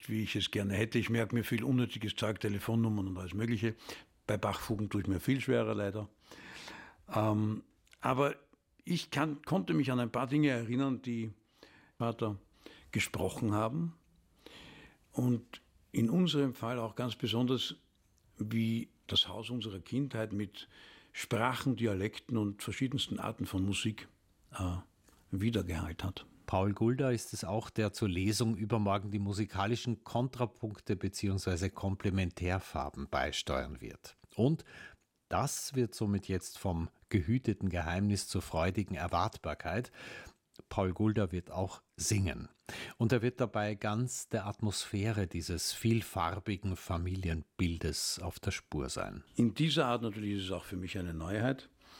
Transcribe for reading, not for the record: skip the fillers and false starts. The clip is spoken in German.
wie ich es gerne hätte. Ich merke mir viel unnötiges Zeug, Telefonnummern und alles Mögliche. Bei Bachfugen tue ich mir viel schwerer, leider. Aber ich konnte mich an ein paar Dinge erinnern, die Vater gesprochen haben. Und in unserem Fall auch ganz besonders, wie das Haus unserer Kindheit mit Sprachen, Dialekten und verschiedensten Arten von Musik wiedergeheilt hat. Paul Gulda ist es auch, der zur Lesung übermorgen die musikalischen Kontrapunkte bzw. Komplementärfarben beisteuern wird. Und das wird somit jetzt vom gehüteten Geheimnis zur freudigen Erwartbarkeit. Paul Gulda wird auch singen. Und er wird dabei ganz der Atmosphäre dieses vielfarbigen Familienbildes auf der Spur sein. In dieser Art natürlich ist es auch für mich eine Neuheit.